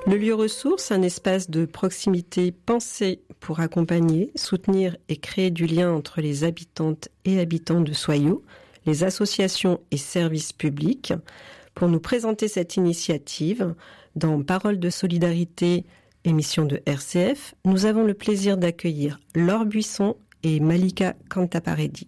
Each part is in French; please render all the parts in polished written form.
Le lieu ressource, un espace de proximité pensé pour accompagner, soutenir et créer du lien entre les habitantes et habitants de Soyaux, les associations et services publics. Pour nous présenter cette initiative, dans Paroles de solidarité, émission de RCF, nous avons le plaisir d'accueillir Laure Buisson et Malika Kantaparedi.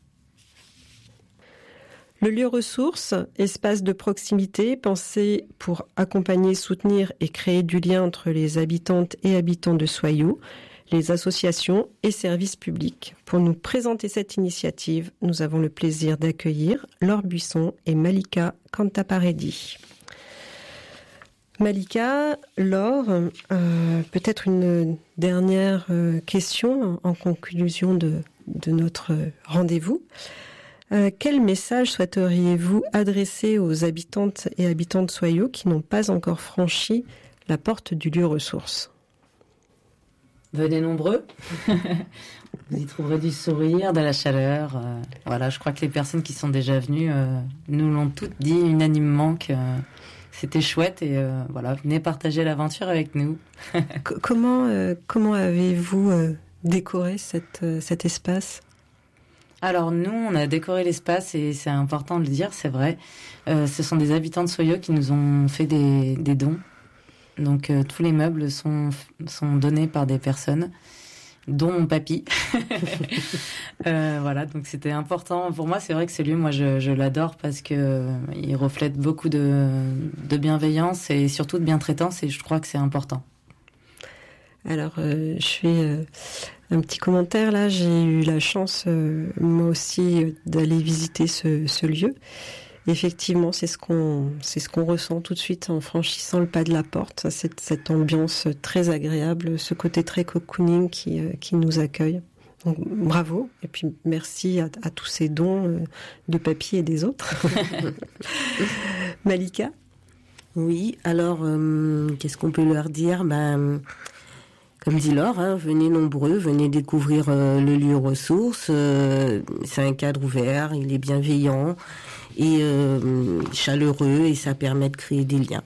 Le lieu ressource, espace de proximité pensé pour accompagner, soutenir et créer du lien entre les habitantes et habitants de Soyaux, les associations et services publics. Pour nous présenter cette initiative, nous avons le plaisir d'accueillir Laure Buisson et Malika Kantaparedi. Malika, Laure, peut-être une dernière question en conclusion de notre rendez-vous. Quel message souhaiteriez-vous adresser aux habitantes et habitants de Soyaux qui n'ont pas encore franchi la porte du lieu ressource ? Venez nombreux. Vous y trouverez du sourire, de la chaleur. Voilà, je crois que les personnes qui sont déjà venues nous l'ont toutes dit unanimement que c'était chouette et voilà, venez partager l'aventure avec nous. Comment avez-vous décoré cet espace ? Alors nous, on a décoré l'espace et c'est important de le dire, c'est vrai. Ce sont des habitants de Soyaux qui nous ont fait des dons. Donc tous les meubles sont donnés par des personnes, dont mon papy. Voilà, donc c'était important pour moi. C'est vrai que ce lieu, moi, je l'adore parce que il reflète beaucoup de bienveillance et surtout de bientraitance et je crois que c'est important. Alors, je fais un petit commentaire là. J'ai eu la chance, moi aussi, d'aller visiter ce lieu. Effectivement, c'est ce qu'on ressent tout de suite en franchissant le pas de la porte. Cette ambiance très agréable, ce côté très cocooning qui nous accueille. Donc, bravo. Et puis, merci à tous ces dons de papier et des autres. Malika ? Oui, alors, qu'est-ce qu'on peut leur dire ? Comme dit Laure, venez nombreux, venez découvrir le lieu ressource. C'est un cadre ouvert, il est bienveillant et chaleureux et ça permet de créer des liens.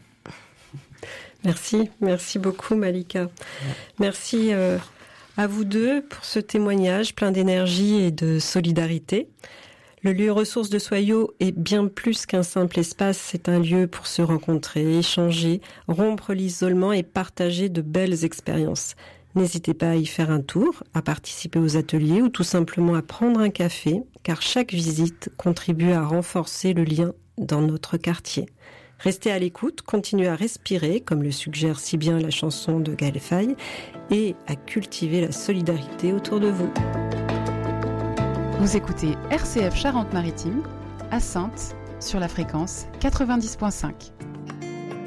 Merci beaucoup Malika. Merci à vous deux pour ce témoignage plein d'énergie et de solidarité. Le lieu ressource de Soyaux est bien plus qu'un simple espace, c'est un lieu pour se rencontrer, échanger, rompre l'isolement et partager de belles expériences. N'hésitez pas à y faire un tour, à participer aux ateliers ou tout simplement à prendre un café, car chaque visite contribue à renforcer le lien dans notre quartier. Restez à l'écoute, continuez à respirer, comme le suggère si bien la chanson de Gaël Faye, et à cultiver la solidarité autour de vous. Vous écoutez RCF Charente-Maritime, à Saintes, sur la fréquence 90.5.